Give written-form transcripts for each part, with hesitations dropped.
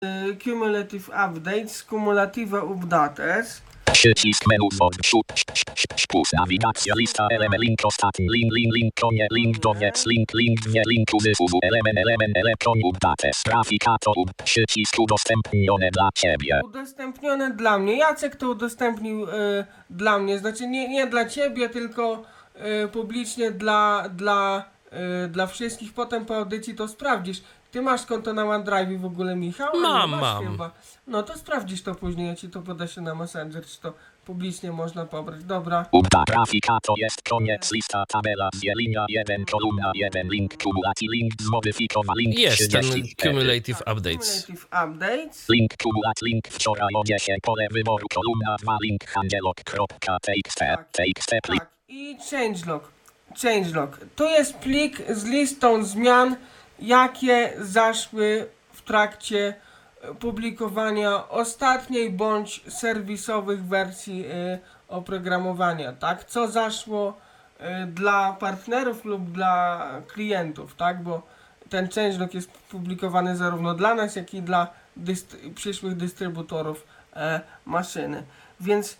Cumulative updates, cumulative updates. Przycisk menu wod, spust, nawigacja, lista, element, link, ostatni, link, konie, link, doniec, link, dwie, link, www, element, elektron, updates, grafika, to przycisk udostępnione dla ciebie. Udostępnione dla mnie. Jacek to udostępnił dla mnie, znaczy nie dla ciebie, tylko publicznie dla wszystkich. Potem po audycji to sprawdzisz. Ty masz konto na OneDrive w ogóle, Michał? Mam. Chyba. No to sprawdzisz to później, ja ci to podeślę na Messenger, czy to publicznie można pobrać. Dobra. Grafika to jest koniec, lista, tabela, linia 1, kolumna 1, link, kumulacji, link, zmodyfikowa, link, Jest ten 34. Cumulative Updates. Cumulative updates. Link, kumulat, link, wczoraj o 10, pole wyboru, kolumna 2, link, hangelog.txt, Tak. I changelog. To jest plik z listą zmian, jakie zaszły w trakcie publikowania ostatniej bądź serwisowych wersji oprogramowania, tak? Co zaszło dla partnerów lub dla klientów, tak? Bo ten changelog jest publikowany zarówno dla nas, jak i dla przyszłych dystrybutorów maszyny. Więc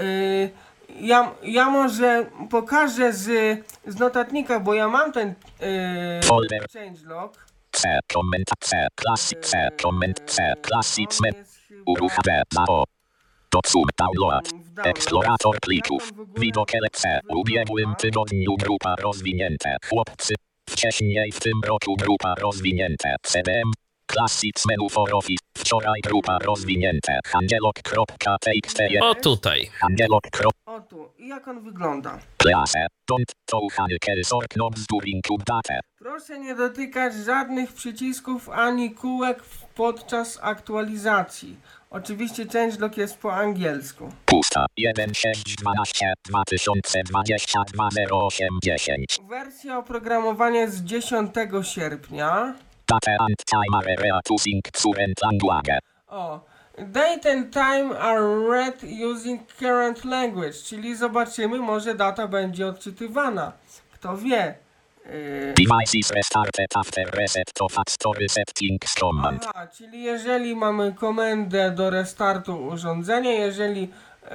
ja może pokażę z notatnika, bo ja mam ten changelog. C, koment, C, classic, C, koment, C, classic, uruchamię, o. Dodsum, download, eksplorator plików, widok LC, w ubiegłym tygodniu grupa rozwinięte, chłopcy, wcześniej w tym roku grupa rozwinięte, CDM, Classic menu for office, wczoraj grupa rozwinięte, hangelog.txt, O tutaj. hangelog. O tu. I jak on wygląda? Klase, don't touchany cursor knobs during update. Proszę nie dotykać żadnych przycisków ani kółek podczas aktualizacji. Oczywiście changelog jest po angielsku. Pusta, 1.6.12, 2022 08.10. Wersja oprogramowania z 10 sierpnia. Date and time are read using current language. O, date and time are read using current language, czyli zobaczymy, może data będzie odczytywana. Kto wie. Devices restarted after reset to factory settings command. Aha, czyli jeżeli mamy komendę do restartu urządzenia, jeżeli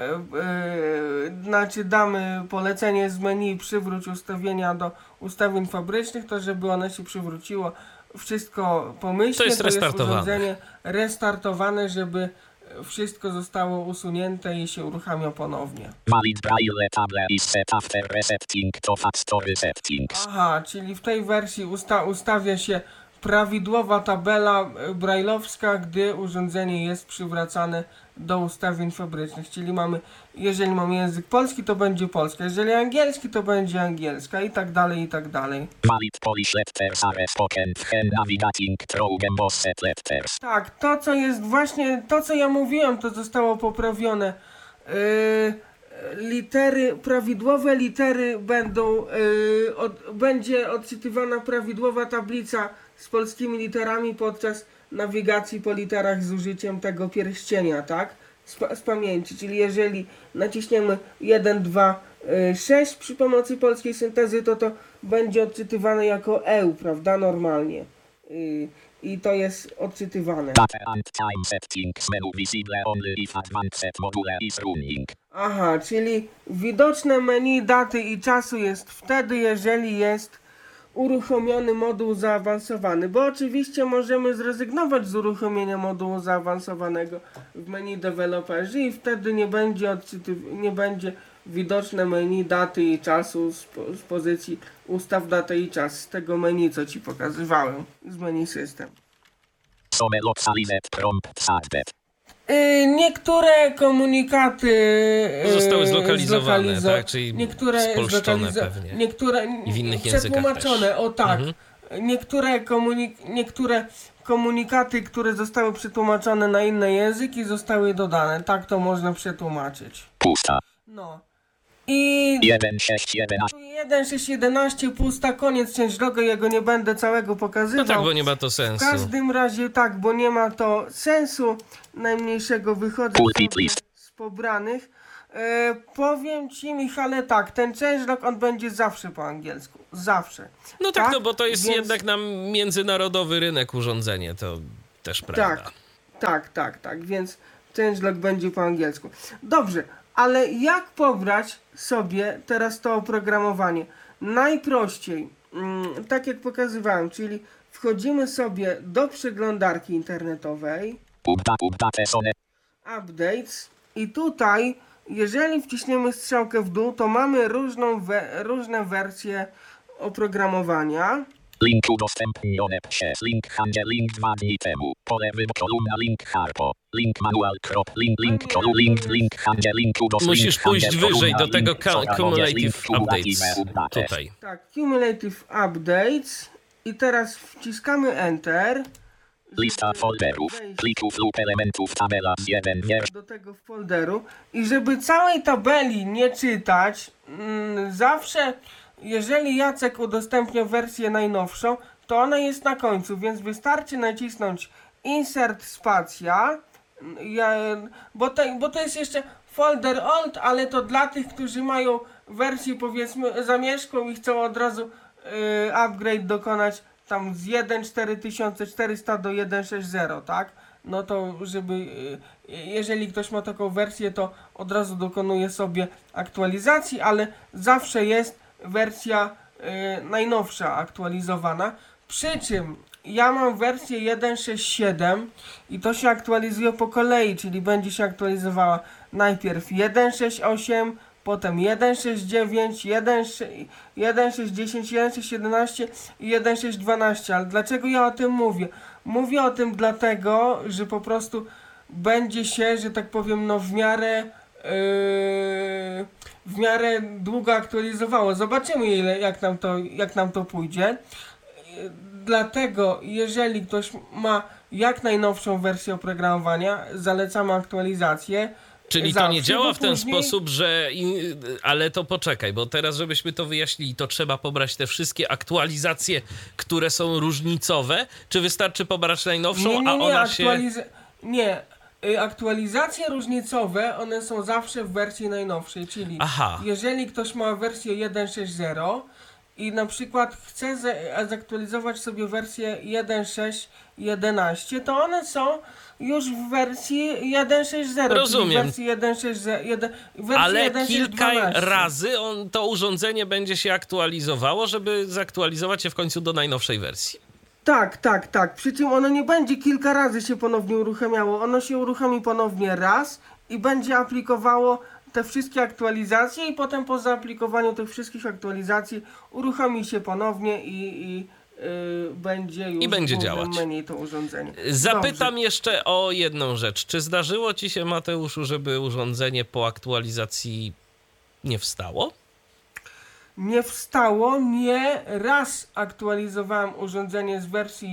znaczy damy polecenie z menu przywróć ustawienia do ustawień fabrycznych, to żeby one się przywróciło wszystko pomyślnie, To jest restartowane. urządzenie restartowane, żeby wszystko zostało usunięte i się uruchamia ponownie. Valid braille table is set after resetting to factory settings. Aha, czyli w tej wersji ustawia się prawidłowa tabela brajlowska, gdy urządzenie jest przywracane do ustawień fabrycznych. Czyli jeżeli mamy język polski, to będzie polska, jeżeli angielski, to będzie angielska i tak dalej, i tak dalej. Valid Polish letters are spoken when navigating through embossed letters. Tak, to co jest właśnie, to co ja mówiłem, to zostało poprawione. Prawidłowe litery będą, będzie odczytywana prawidłowa tablica z polskimi literami podczas nawigacji po literach z użyciem tego pierścienia, tak? Z pamięci, czyli jeżeli naciśniemy 1, 2, 6 przy pomocy polskiej syntezy, to będzie odczytywane jako prawda? Normalnie. I to jest odczytywane. Date and time settings menu visible only if advanced module is running. Aha, czyli widoczne menu daty i czasu jest wtedy, jeżeli jest uruchomiony moduł zaawansowany, bo oczywiście możemy zrezygnować z uruchomienia modułu zaawansowanego w menu deweloperzy i wtedy nie będzie widoczne menu daty i czasu z pozycji ustaw datę i czas, z tego menu, co ci pokazywałem, z menu system. Some localized prompts added. Niektóre komunikaty Zostały zlokalizowane, tak? Czyli niektóre spolszczone pewnie. Niektóre I w innych językach przetłumaczone, też. o tak. Niektóre komunikaty, które zostały przetłumaczone na inne języki, zostały dodane. Tak to można przetłumaczyć. Pusta. No. I 1.6.11. 1.6.11 pusta, koniec changeloga, ja go nie będę całego pokazywał. No tak, bo nie ma to sensu. W każdym razie tak, bo nie ma to sensu najmniejszego, wychodzę z pobranych. Powiem ci, Michale, tak, ten changelog on będzie zawsze po angielsku, zawsze. No tak, no bo to jest Więc... jednak na międzynarodowy rynek urządzenie, to też prawda. Tak, więc changelog będzie po angielsku. Dobrze, ale jak pobrać sobie teraz to oprogramowanie? Najprościej, tak jak pokazywałem, czyli wchodzimy sobie do przeglądarki internetowej, Updates i tutaj, jeżeli wciśniemy strzałkę w dół, to mamy różne wersje oprogramowania. Link udostępnione przez link handel link 2 dni temu. Pole kolumna link harpo. Link manual crop link kolu link handel link udostępnione. Musisz pójść wyżej do tego cumulative updates. Tutaj. Tak, cumulative updates i teraz wciskamy Enter. Lista folderów, plików lub elementów tabela z 1 wiersz. Do tego folderu i żeby całej tabeli nie czytać, zawsze jeżeli Jacek udostępnia wersję najnowszą, to ona jest na końcu, więc wystarczy nacisnąć Insert Spacja, bo to jest jeszcze folder old, ale to dla tych, którzy mają wersję powiedzmy zamieszkłą i chcą od razu upgrade dokonać tam z 1.4400 do 1.6.0, tak? No to żeby, jeżeli ktoś ma taką wersję, to od razu dokonuje sobie aktualizacji, ale zawsze jest wersja najnowsza aktualizowana. Przy czym ja mam wersję 1.6.7 i to się aktualizuje po kolei, czyli będzie się aktualizowała najpierw 1.6.8, potem 1.6.9, 1.6.10, 1.6.11 i 1.6.12. Ale dlaczego ja o tym mówię? Mówię o tym dlatego, że po prostu będzie się, że tak powiem, no w miarę długo aktualizowało. Zobaczymy jak nam to pójdzie. Dlatego jeżeli ktoś ma jak najnowszą wersję oprogramowania, zalecamy aktualizację. Czyli zawsze, to nie działa w ten później... sposób, że... Ale to poczekaj, bo teraz żebyśmy to wyjaśnili, to trzeba pobrać te wszystkie aktualizacje, które są różnicowe? Czy wystarczy pobrać najnowszą, a ona Nie, aktualizacje różnicowe, one są zawsze w wersji najnowszej, czyli jeżeli ktoś ma wersję 1.6.0 i na przykład chce zaktualizować sobie wersję 1.6.11, to one są już w wersji 1.6.0. Rozumiem. Wersji 1.6.1, ale 1.6.12. kilka razy to urządzenie będzie się aktualizowało, żeby zaktualizować się w końcu do najnowszej wersji. Tak. Przy czym ono nie będzie kilka razy się ponownie uruchamiało. Ono się uruchomi ponownie raz i będzie aplikowało te wszystkie aktualizacje i potem po zaaplikowaniu tych wszystkich aktualizacji uruchomi się ponownie i będzie już będzie działać menu to urządzenie. Zapytam jeszcze o jedną rzecz. Czy zdarzyło ci się, Mateuszu, żeby urządzenie po aktualizacji nie wstało? Nie wstało, nie. Raz aktualizowałem urządzenie z wersji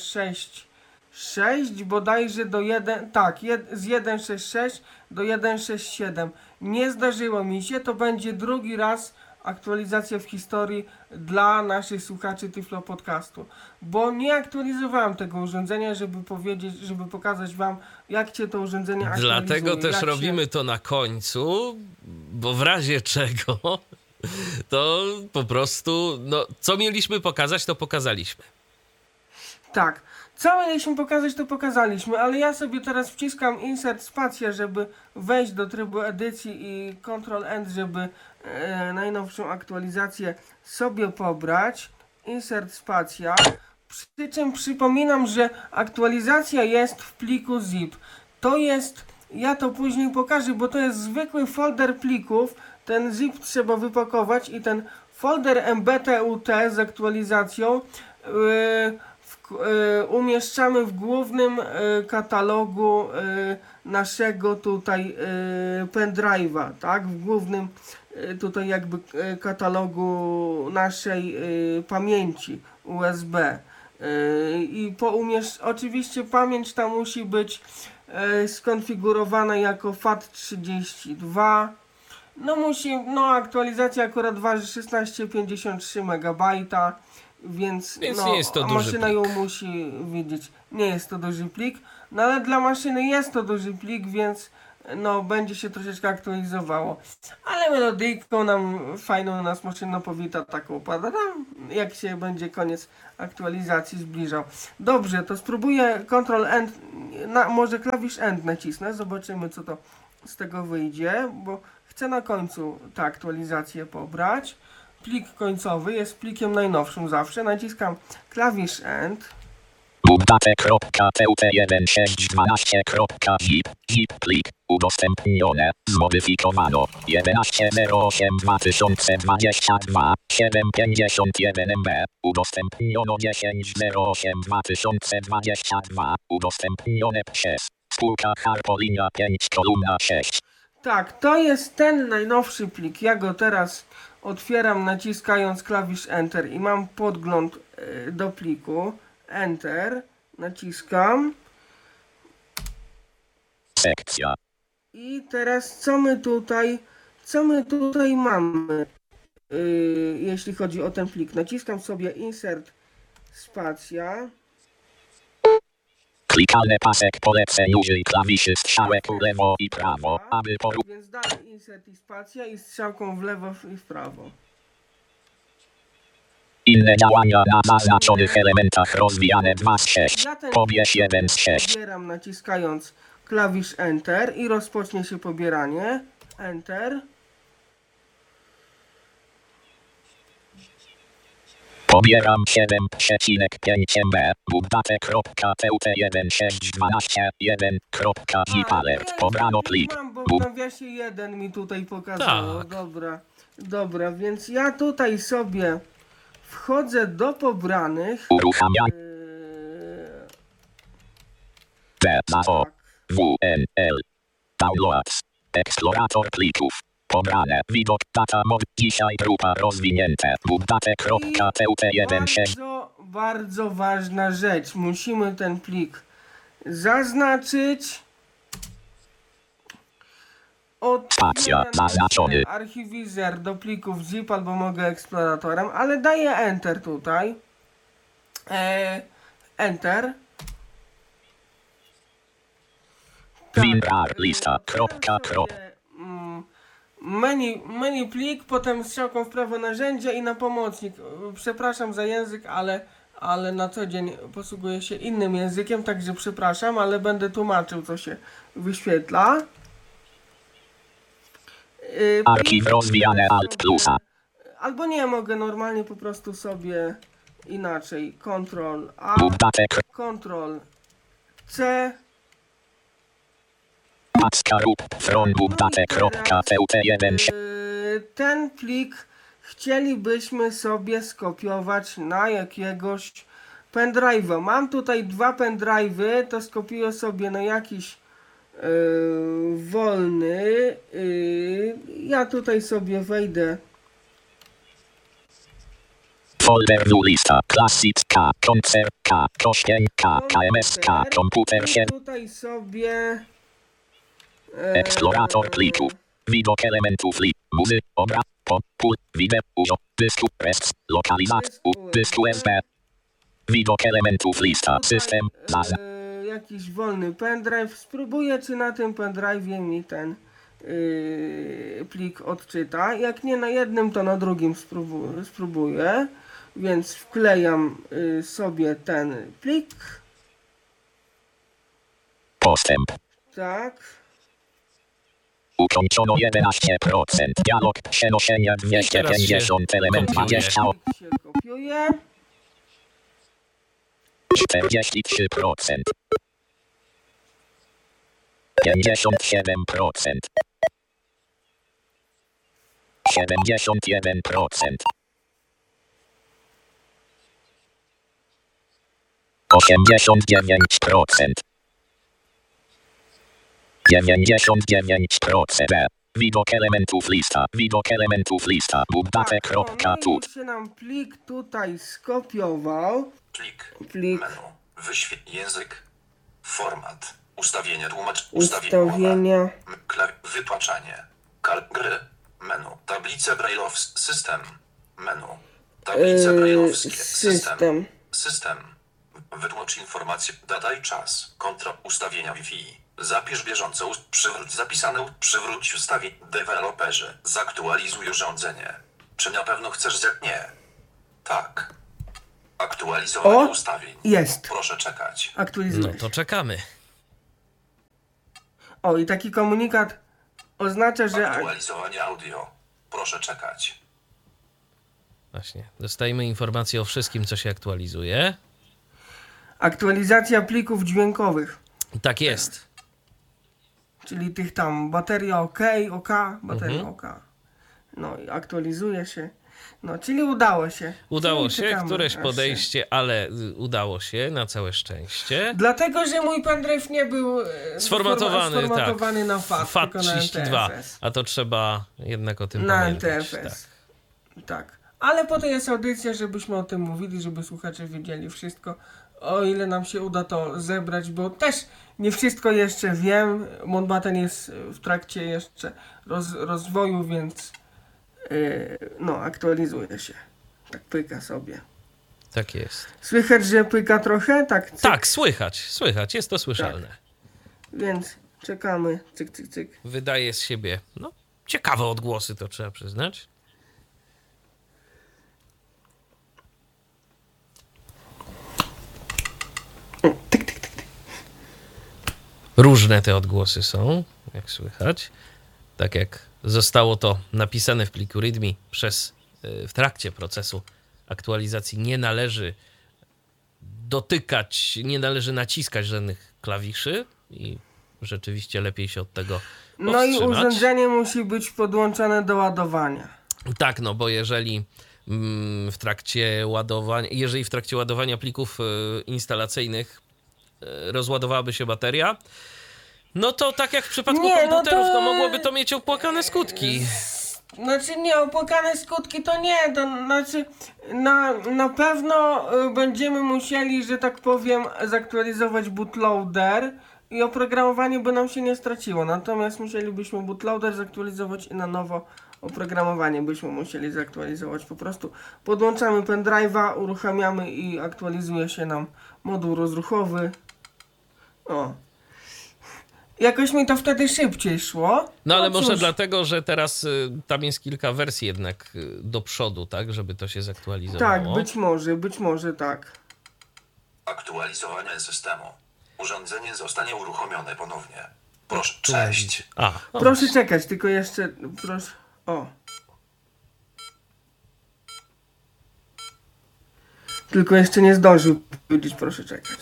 1.6.6 bodajże do z 1.6.6 do 1.6.7. Nie zdarzyło mi się, to będzie drugi raz aktualizacja w historii dla naszych słuchaczy Tyflo Podcastu, bo nie aktualizowałem tego urządzenia, żeby pokazać wam, jak cię to urządzenie aktualizuje. Dlatego też robimy to na końcu, bo w razie czego to po prostu, no, co mieliśmy pokazać, to pokazaliśmy. Tak, co mieliśmy pokazać, to pokazaliśmy, ale ja sobie teraz wciskam Insert Spacja, żeby wejść do trybu edycji i Ctrl End, żeby najnowszą aktualizację sobie pobrać. Insert Spacja. Przy czym przypominam, że aktualizacja jest w pliku zip. To jest, ja to później pokażę, bo to jest zwykły folder plików. Ten zip trzeba wypakować i ten folder mbtut z aktualizacją umieszczamy w głównym katalogu naszego tutaj pendrive'a, tak? W głównym tutaj jakby katalogu naszej pamięci USB. I oczywiście pamięć ta musi być skonfigurowana jako FAT32. Aktualizacja akurat waży 1653 MB, więc nie jest to duży maszyna plik. ją musi widzieć. Nie jest to duży plik, no ale dla maszyny jest to duży plik, więc no będzie się troszeczkę aktualizowało. Ale melodyjką nam fajną nas maszyna powita taką pada, jak się będzie koniec aktualizacji zbliżał. Dobrze, to spróbuję Ctrl End, może klawisz End nacisnę, zobaczymy co to z tego wyjdzie, bo chcę na końcu tę aktualizację pobrać. Plik końcowy jest plikiem najnowszym zawsze, naciskam klawisz End. Update.tut1612.zip plik udostępnione, zmodyfikowano 11.08.2022 751 MB udostępniono 10.08.2022 udostępnione przez spółka Harpolinia 5 kolumna 6. Tak, to jest ten najnowszy plik. Ja go teraz otwieram naciskając klawisz Enter i mam podgląd do pliku. Enter, naciskam. Sekcja. I teraz co my tutaj mamy, jeśli chodzi o ten plik. Naciskam sobie Insert Spacja. Klikalny pasek poleceń użyj klawiszy strzałek w lewo i prawo, aby Więc dalej Insert i Spacja i strzałką w lewo i w prawo. Inne działania na zaznaczonych elementach rozwijane 2 z 6. Pobierz 1 z 6. Pobieram naciskając klawisz Enter i rozpocznie się pobieranie. Enter. Pobieram 7,5 MB. Update.tut1612.1.zip Pobrano plik. Mam, bo w nawiasie 1 mi tutaj pokazało. Tak. Dobra, więc ja tutaj sobie wchodzę do pobranych. Uruchamiaj. Tak. WNL. Downloads. Eksplorator plików. Pobrane. Widok. Data mod. Dzisiaj grupa rozwinięte. Update.tut16. Bardzo ważna rzecz. Musimy ten plik zaznaczyć. Spacja. Zaznaczony. Archiwizer do plików zip albo mogę eksploratorem, ale daję Enter tutaj. Enter. WinRAR lista. Menu plik, potem strzałką w prawo narzędzia i na pomocnik. Przepraszam za język, ale na co dzień posługuję się innym językiem, także przepraszam, ale będę tłumaczył co się wyświetla. Archiw rozwijane Alt plusa. Albo nie, mogę normalnie po prostu sobie inaczej. Ctrl A, Ctrl C. Ten plik chcielibyśmy sobie skopiować na jakiegoś pendrive'a. Mam tutaj 2 pendrive'y, to skopiuję sobie na jakiś wolny. Ja tutaj sobie wejdę. Folder lista, Classic K, Koncert K, Koścień K, KMS K, Komputer 7. Tutaj sobie Eksplorator plików. Widok elementów muzy, obraz, pól, wideo, dysku, rest, lokalizacja, dysku USB. Widok elementów lista, system, baza. Jakiś wolny pendrive. Spróbuję, czy na tym pendrive'ie mi ten plik odczyta. Jak nie na jednym, to na drugim spróbuję. Więc wklejam sobie ten plik. Postęp. Tak. Ukończono 11%. Dialog przenoszenia 250 element 20. Się kopiuje. 43%. 57%. 71%. 89%. 99%. Widok elementów lista. Widok elementów lista. Update.tut. Już się nam plik tutaj skopiował. Plik. Menu. Język. Format. Ustawienie ustawienia. Wytłaczanie. Gry. Menu. Tablice brajlowskie. System. Menu. Tablice brajlowskie. System. Wytłumacz informację. Data i czas. Kontra ustawienia Wi-Fi. Zapisz bieżąco. Przywróć zapisane. Przywróć ustawień. Deweloperzy. Zaktualizuj urządzenie. Czy na pewno chcesz Nie. Tak. Aktualizowanie O, ustawień. jest. Proszę czekać. Aktualizuję No to czekamy. O, i taki komunikat oznacza, że... Aktualizowanie audio. Proszę czekać. Właśnie. Dostajemy informacje o wszystkim, co się aktualizuje. Aktualizacja plików dźwiękowych. Tak jest. Czyli tych tam bateria OK, bateria OK. No i aktualizuje się. No, czyli udało się. Udało Czyli się, czekamy, któreś aż podejście, ale udało się, na całe szczęście. Dlatego, że mój pendrive nie był Sformatowany, na tak. FAT, tylko na 32, NTFS. a to trzeba jednak o tym Na pamiętać. NTFS. Tak. Ale po to jest audycja, żebyśmy o tym mówili, żeby słuchacze wiedzieli wszystko, o ile nam się uda to zebrać, bo też nie wszystko jeszcze wiem. Mountbatten jest w trakcie jeszcze rozwoju, więc no, aktualizuje się. Tak pyka sobie. Tak jest. Słychać, że pyka trochę? Tak, cyk. Tak, słychać, jest to słyszalne. Więc czekamy, cyk, cyk, cyk. Wydaje z siebie, no, ciekawe odgłosy, to trzeba przyznać. Tyk, tyk, tyk, tyk. Różne te odgłosy są, jak słychać. Tak jak zostało to napisane w pliku README w trakcie procesu aktualizacji, nie należy dotykać, nie należy naciskać żadnych klawiszy i rzeczywiście lepiej się od tego No i powstrzymać. urządzenie musi być podłączone do ładowania. Tak, no bo jeżeli w trakcie ładowania plików instalacyjnych rozładowałaby się bateria, no to tak jak w przypadku Nie, no komputerów, to- to mogłoby to mieć opłakane skutki. Znaczy nie, opłakane skutki to nie, to znaczy na pewno będziemy musieli, że tak powiem, zaktualizować bootloader i oprogramowanie by nam się nie straciło, natomiast musielibyśmy bootloader zaktualizować i na nowo oprogramowanie byśmy musieli zaktualizować. Po prostu podłączamy pendrive'a, uruchamiamy i aktualizuje się nam moduł rozruchowy. O. Jakoś mi to wtedy szybciej szło. No ale może cóż. dlatego, że teraz tam jest kilka wersji jednak do przodu, tak, żeby to się zaktualizowało. Tak, być może tak. Aktualizowanie systemu. Urządzenie zostanie uruchomione ponownie. Proszę. Cześć. No Proszę czekać, tylko jeszcze, proszę, o. Tylko jeszcze nie zdążył powiedzieć, proszę czekać.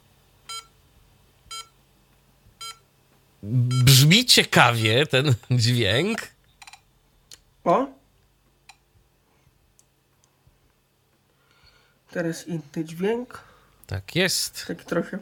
Brzmi ciekawie ten dźwięk. O. Teraz inny dźwięk, Tak jest. taki trochę.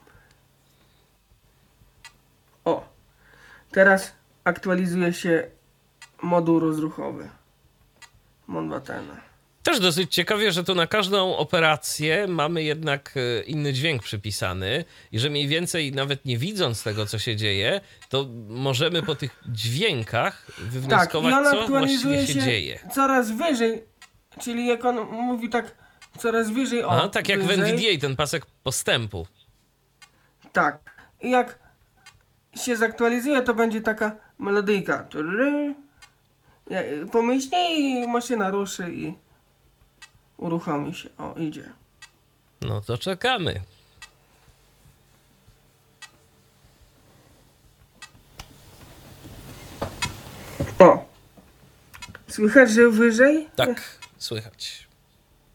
O. Teraz aktualizuje się moduł rozruchowy Mountbattena. Też dosyć ciekawie, że tu na każdą operację mamy jednak inny dźwięk przypisany i że mniej więcej nawet nie widząc tego, co się dzieje, to możemy po tych dźwiękach Tak, wywnioskować, i on co aktualizuje właściwie się dzieje. coraz wyżej, czyli jak on mówi tak coraz wyżej, o, Aha, tak jak w wyżej. NVDA, ten pasek postępu. Tak. I jak się zaktualizuje, to będzie taka melodyjka. Pomyślnie i maszyna ruszy i uruchomi się. O, idzie. No to czekamy. O. Słychać, że wyżej? Tak, słychać.